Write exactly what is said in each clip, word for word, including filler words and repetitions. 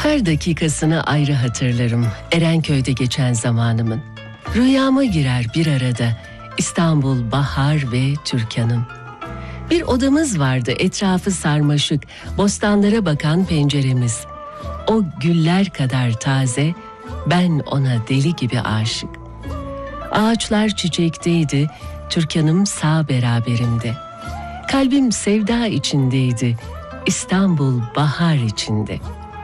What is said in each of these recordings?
Her dakikasını ayrı hatırlarım Erenköy'de geçen zamanımın. Rüyama girer bir arada İstanbul, bahar ve Türkan'ım. Bir odamız vardı, etrafı sarmaşık, bostanlara bakan penceremiz. O güller kadar taze, ben ona deli gibi aşık. Ağaçlar çiçekteydi, Türkan'ım sağ beraberimde. Kalbim sevda içindeydi, İstanbul bahar içinde.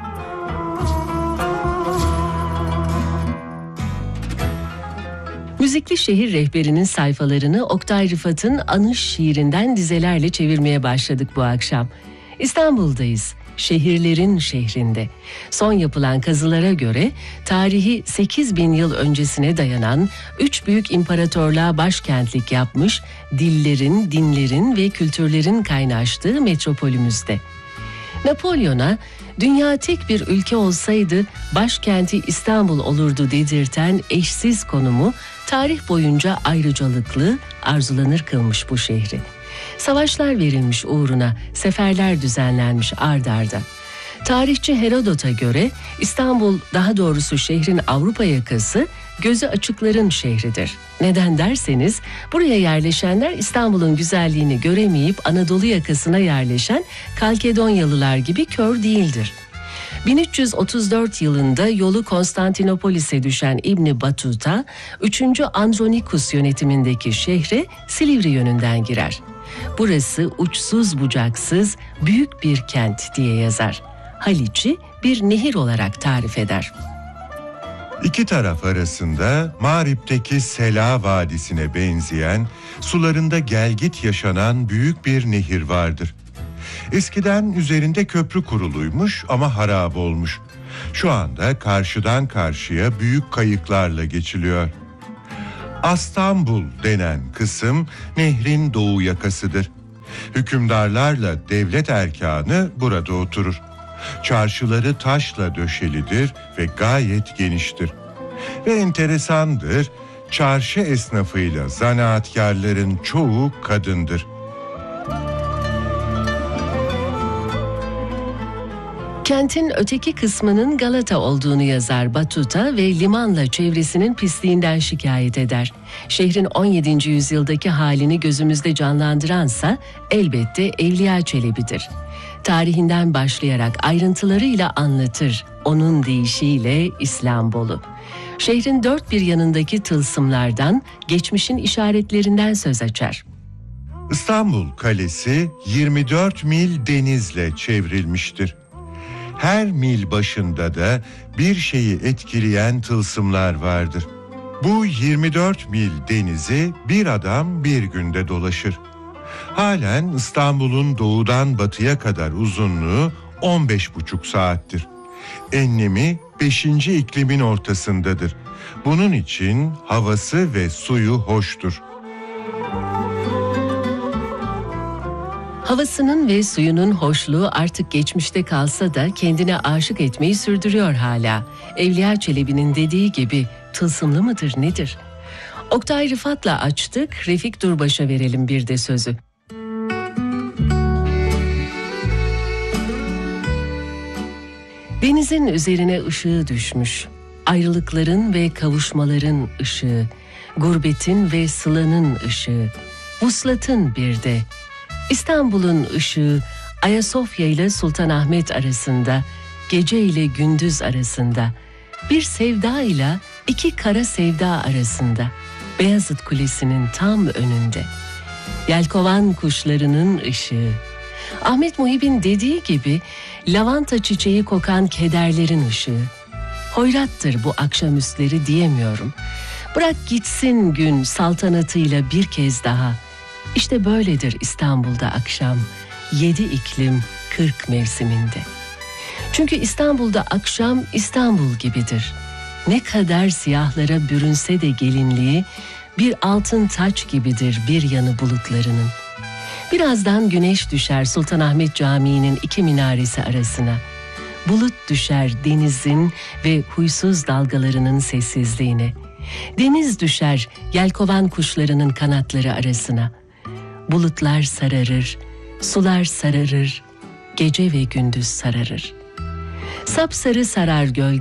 Müzikli Şehir Rehberi'nin sayfalarını Oktay Rıfat'ın Anış şiirinden dizelerle çevirmeye başladık bu akşam. İstanbul'dayız, şehirlerin şehrinde. Son yapılan kazılara göre tarihi sekiz bin yıl öncesine dayanan üç büyük imparatorluğa başkentlik yapmış, dillerin, dinlerin ve kültürlerin kaynaştığı metropolümüzde. Napolyon'a dünya tek bir ülke olsaydı başkenti İstanbul olurdu dedirten eşsiz konumu tarih boyunca ayrıcalıklı, arzulanır kılmış bu şehri. Savaşlar verilmiş uğruna, seferler düzenlenmiş ard arda. Tarihçi Herodot'a göre İstanbul, daha doğrusu şehrin Avrupa yakası, gözü açıkların şehridir. Neden derseniz, buraya yerleşenler İstanbul'un güzelliğini göremeyip Anadolu yakasına yerleşen Kalkedonyalılar gibi kör değildir. bin üç yüz otuz dört yılında yolu Konstantinopolis'e düşen İbn Battuta, üçüncü Andronikus yönetimindeki şehre Silivri yönünden girer. Burası uçsuz bucaksız büyük bir kent diye yazar. Haliç'i bir nehir olarak tarif eder. İki taraf arasında Mağrip'teki Sela Vadisi'ne benzeyen, sularında gelgit yaşanan büyük bir nehir vardır. Eskiden üzerinde köprü kuruluymuş ama harap olmuş. Şu anda karşıdan karşıya büyük kayıklarla geçiliyor. Astambul denen kısım nehrin doğu yakasıdır. Hükümdarlarla devlet erkanı burada oturur. Çarşıları taşla döşelidir ve gayet geniştir. Ve enteresandır, çarşı esnafıyla zanaatkarların çoğu kadındır. Kentin öteki kısmının Galata olduğunu yazar Battuta ve limanla çevresinin pisliğinden şikayet eder. Şehrin on yedinci yüzyıldaki halini gözümüzde canlandıransa elbette Evliya Çelebi'dir. Tarihinden başlayarak ayrıntılarıyla anlatır onun deyişiyle İstanbul'u. Şehrin dört bir yanındaki tılsımlardan, geçmişin işaretlerinden söz açar. İstanbul Kalesi yirmi dört mil denizle çevrilmiştir. Her mil başında da bir şeyi etkileyen tılsımlar vardır. Bu yirmi dört mil denizi bir adam bir günde dolaşır. Halen İstanbul'un doğudan batıya kadar uzunluğu on beş buçuk saattir. Enlemi beşinci iklimin ortasındadır. Bunun için havası ve suyu hoştur. Havasının ve suyunun hoşluğu artık geçmişte kalsa da kendine aşık etmeyi sürdürüyor hala. Evliya Çelebi'nin dediği gibi tılsımlı mıdır nedir? Oktay Rıfat'la açtık, Refik Durbaş'a verelim bir de sözü. Denizin üzerine ışığı düşmüş, ayrılıkların ve kavuşmaların ışığı, gurbetin ve sılanın ışığı, vuslatın bir de. İstanbul'un ışığı Ayasofya ile Sultanahmet arasında, gece ile gündüz arasında, bir sevda ile iki kara sevda arasında, Beyazıt Kulesi'nin tam önünde. Yelkovan kuşlarının ışığı. Ahmet Muhib'in dediği gibi lavanta çiçeği kokan kederlerin ışığı. Hoyrattır bu akşamüstleri diyemiyorum. Bırak gitsin gün saltanatıyla bir kez daha. İşte böyledir İstanbul'da akşam, yedi iklim kırk mevsiminde. Çünkü İstanbul'da akşam İstanbul gibidir. Ne kadar siyahlara bürünse de gelinliği, bir altın taç gibidir bir yanı bulutlarının. Birazdan güneş düşer Sultanahmet Camii'nin iki minaresi arasına. Bulut düşer denizin ve huysuz dalgalarının sessizliğine. Deniz düşer yelkovan kuşlarının kanatları arasına. Bulutlar sararır, sular sararır, gece ve gündüz sararır. Sapsarı sarar gölge